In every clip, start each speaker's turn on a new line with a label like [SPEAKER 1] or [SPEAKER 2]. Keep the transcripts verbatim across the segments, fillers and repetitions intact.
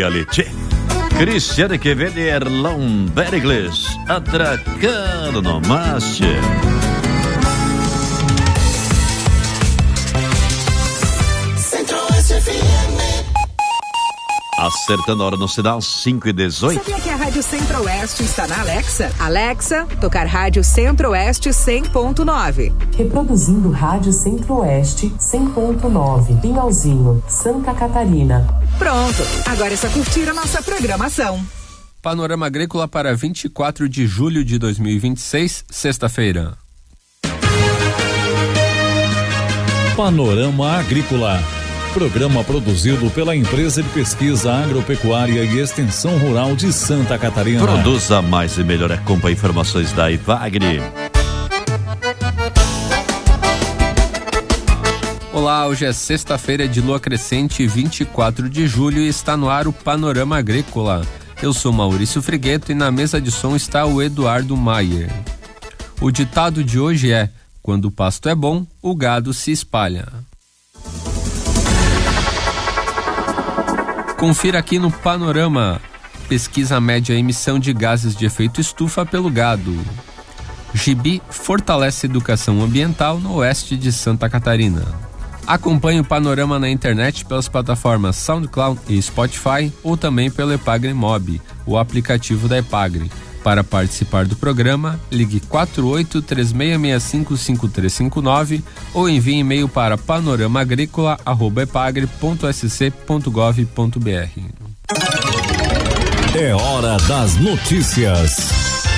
[SPEAKER 1] ali, tchê. Cristiane Quevedo e Erlon Bergles, atracando no macho. Acertando a hora no sinal, cinco e dezoito.
[SPEAKER 2] Sabia que a Rádio Centro-Oeste está na Alexa? Alexa, tocar Rádio Centro-Oeste cem ponto nove.
[SPEAKER 3] Reproduzindo Rádio Centro-Oeste cem ponto nove. Pinhalzinho, Santa Catarina.
[SPEAKER 2] Pronto, agora é só curtir a nossa programação.
[SPEAKER 4] Panorama Agrícola para vinte e quatro de julho de dois mil e vinte e seis, sexta-feira.
[SPEAKER 5] Panorama Agrícola. Programa produzido pela Empresa de Pesquisa Agropecuária e Extensão Rural de Santa Catarina.
[SPEAKER 1] Produza mais e melhor, acompanhe informações da Ipagre.
[SPEAKER 4] Olá, hoje é sexta-feira de lua crescente, vinte e quatro de julho, e está no ar o Panorama Agrícola. Eu sou Maurício Frigueto e na mesa de som está o Eduardo Maier. O ditado de hoje é: quando o pasto é bom, o gado se espalha. Confira aqui no Panorama. Pesquisa média emissão de gases de efeito estufa pelo gado. Gibi fortalece educação ambiental no oeste de Santa Catarina. Acompanhe o Panorama na internet pelas plataformas SoundCloud e Spotify ou também pelo Epagre Mob, o aplicativo da Epagre. Para participar do programa, ligue quatro oito três seis seis cinco cinco três cinco nove ou envie e-mail para panoramaagricola arroba epagre ponto s c ponto gov ponto b r.
[SPEAKER 5] É hora das notícias.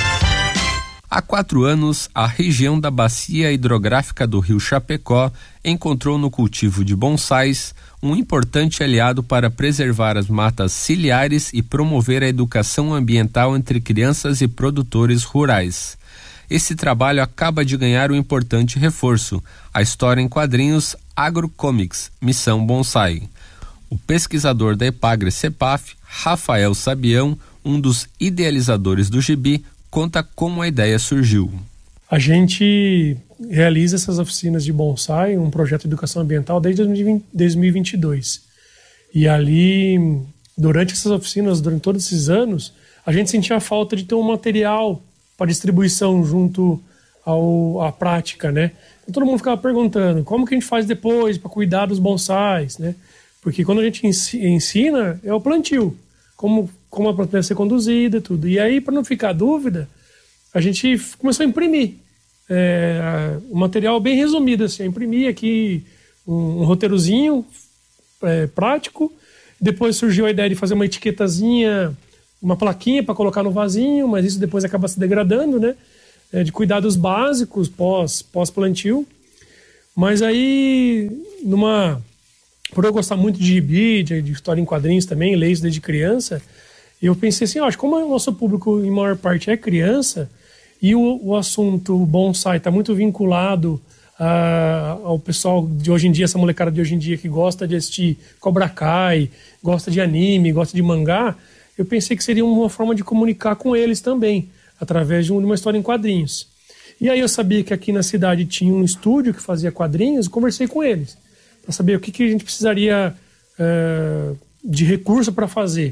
[SPEAKER 4] Há quatro anos, a região da bacia hidrográfica do Rio Chapecó encontrou no cultivo de bonsais um importante aliado para preservar as matas ciliares e promover a educação ambiental entre crianças e produtores rurais. Esse trabalho acaba de ganhar um importante reforço, a história em quadrinhos Agrocomics, Missão Bonsai. O pesquisador da Epagre Cepaf, Rafael Sabião, um dos idealizadores do gibi, conta como a ideia surgiu.
[SPEAKER 6] A gente realiza essas oficinas de bonsai, um projeto de educação ambiental, desde dois mil e vinte e dois. E ali, durante essas oficinas, durante todos esses anos, a gente sentia a falta de ter um material para distribuição junto ao, à prática, né? Então, todo mundo ficava perguntando, como que a gente faz depois para cuidar dos bonsais, né? Porque quando a gente ensina, é o plantio, como, como a planta deve ser conduzida e tudo. E aí, para não ficar dúvida, a gente começou a imprimir é, um material bem resumido, assim, imprimir aqui um, um roteirozinho é, prático. Depois surgiu a ideia de fazer uma etiquetazinha, uma plaquinha para colocar no vasinho, mas isso depois acaba se degradando, né? É, de cuidados básicos pós, pós-plantio. Mas aí, numa, por eu gostar muito de gibi, de, de história em quadrinhos também, leio isso desde criança, eu pensei assim, ó, acho que como o nosso público em maior parte é criança, e o, o assunto bonsai está muito vinculado a, ao pessoal de hoje em dia, essa molecada de hoje em dia que gosta de assistir Cobra Kai, gosta de anime, gosta de mangá, eu pensei que seria uma forma de comunicar com eles também, através de uma história em quadrinhos. E aí eu sabia que aqui na cidade tinha um estúdio que fazia quadrinhos, e conversei com eles, para saber o que, que a gente precisaria uh, de recurso para fazer.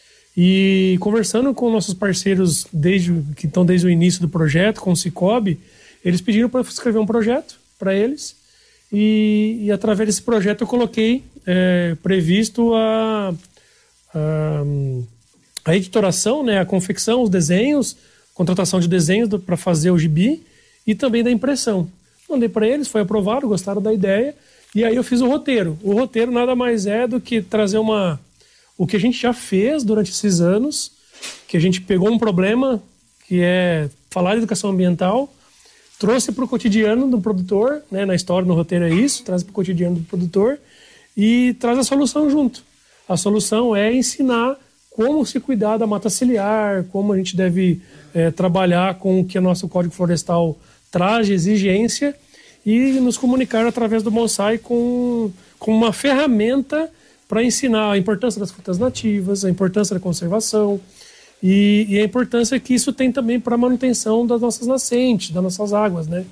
[SPEAKER 6] E conversando com nossos parceiros desde, que estão desde o início do projeto, com o Cicobi, eles pediram para eu escrever um projeto para eles e, e através desse projeto eu coloquei é, previsto a, a, a editoração, né, a confecção, os desenhos, contratação de desenhos para fazer o gibi e também da impressão. Mandei para eles, foi aprovado, gostaram da ideia e aí eu fiz o roteiro. O roteiro nada mais é do que trazer uma... O que a gente já fez durante esses anos, que a gente pegou um problema, que é falar de educação ambiental, trouxe para o cotidiano do produtor, né, na história, no roteiro é isso, traz para o cotidiano do produtor e traz a solução junto. A solução é ensinar como se cuidar da mata ciliar, como a gente deve é, trabalhar com o que o nosso Código Florestal traz de exigência e nos comunicar através do bonsai com, com uma ferramenta para ensinar a importância das frutas nativas, a importância da conservação e, e a importância que isso tem também para a manutenção das nossas nascentes, das nossas águas, né?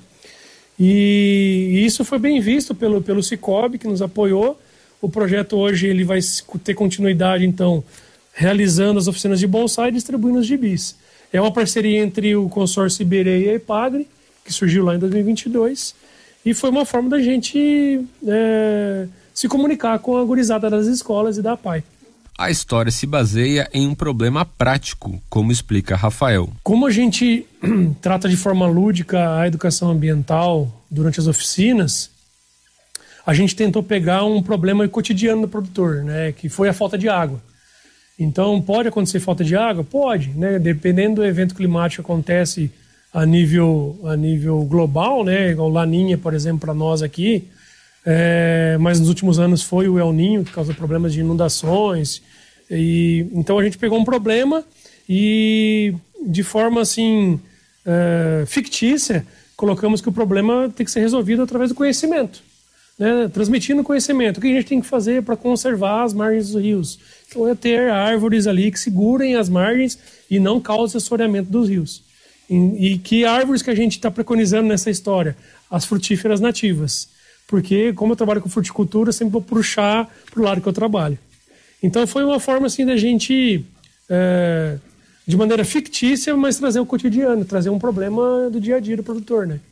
[SPEAKER 6] E, e isso foi bem visto pelo, pelo Cicobi, que nos apoiou. O projeto hoje ele vai ter continuidade, então, realizando as oficinas de bonsai e distribuindo os gibis. É uma parceria entre o consórcio Iberê e a Epagre, que surgiu lá em dois mil e vinte e dois, e foi uma forma da gente é, se comunicar com a gurizada das escolas e da A P A I.
[SPEAKER 4] A história se baseia em um problema prático, como explica Rafael.
[SPEAKER 6] Como a gente trata de forma lúdica a educação ambiental durante as oficinas, a gente tentou pegar um problema cotidiano do produtor, né, que foi a falta de água. Então, pode acontecer falta de água? Pode, né? Dependendo do evento climático que acontece a nível, a nível global, né? Igual Laninha, por exemplo, para nós aqui. É, mas nos últimos anos foi o El Niño, que causa problemas de inundações. E, então, a gente pegou um problema e, de forma assim, é, fictícia, colocamos que o problema tem que ser resolvido através do conhecimento. Né, transmitindo conhecimento. O que a gente tem que fazer para conservar as margens dos rios? Então é ter árvores ali que segurem as margens e não causem assoreamento dos rios. E, e que árvores que a gente está preconizando nessa história? As frutíferas nativas. Porque, como eu trabalho com fruticultura, eu sempre vou puxar para o lado que eu trabalho. Então foi uma forma assim da gente, é, de maneira fictícia, mas trazer o cotidiano, trazer um problema do dia a dia do produtor, né?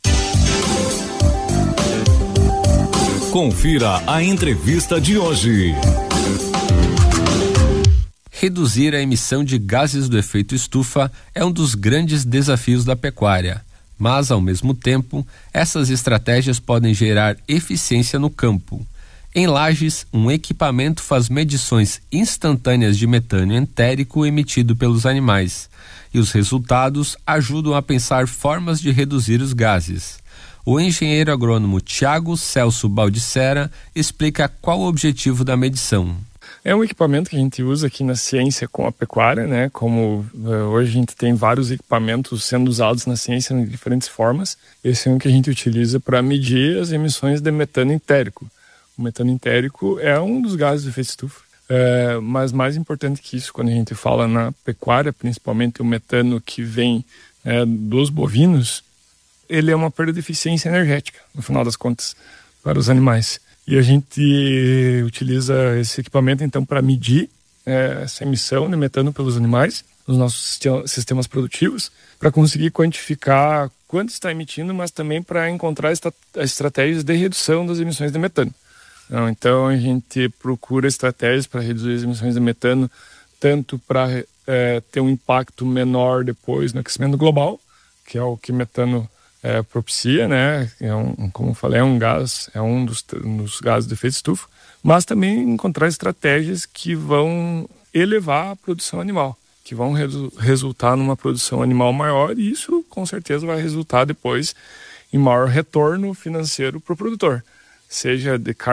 [SPEAKER 5] Confira a entrevista de hoje.
[SPEAKER 4] Reduzir a emissão de gases do efeito estufa é um dos grandes desafios da pecuária, mas, ao mesmo tempo, essas estratégias podem gerar eficiência no campo. Em Lages, um equipamento faz medições instantâneas de metano entérico emitido pelos animais, e os resultados ajudam a pensar formas de reduzir os gases. O engenheiro agrônomo Tiago Celso Baldissera explica qual o objetivo da medição.
[SPEAKER 7] É um equipamento que a gente usa aqui na ciência com a pecuária, né? Como uh, hoje a gente tem vários equipamentos sendo usados na ciência de diferentes formas. Esse é um que a gente utiliza para medir as emissões de metano entérico. O metano entérico é um dos gases do efeito estufa. Uh, mas mais importante que isso, quando a gente fala na pecuária, principalmente o metano que vem uh, dos bovinos, ele é uma perda de eficiência energética, no final das contas, para os animais. E a gente utiliza esse equipamento, então, para medir é, essa emissão de metano pelos animais nos nossos sistemas produtivos, para conseguir quantificar quanto está emitindo, mas também para encontrar esta- estratégias de redução das emissões de metano. Então, então a gente procura estratégias para reduzir as emissões de metano, tanto para é, ter um impacto menor depois no aquecimento global, que é o que metano É, propicia, né? É um, como eu falei, é um gás, é um dos, dos gases do efeito estufa, mas também encontrar estratégias que vão elevar a produção animal, que vão resu- resultar numa produção animal maior, e isso com certeza vai resultar depois em maior retorno financeiro para o produtor, seja de